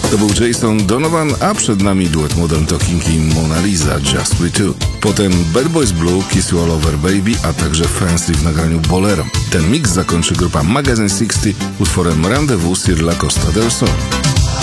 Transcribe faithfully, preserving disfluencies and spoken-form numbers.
To był Jason Donovan, a przed nami duet Modern Talking i Mona Lisa, Just We Two. Potem Bad Boys Blue, Kiss You All Over Baby, a także Fancy w nagraniu Bolero. Ten mix zakończy grupa Magazine sześćdziesiąt utworem Rendezvous sur la Costa del Sol.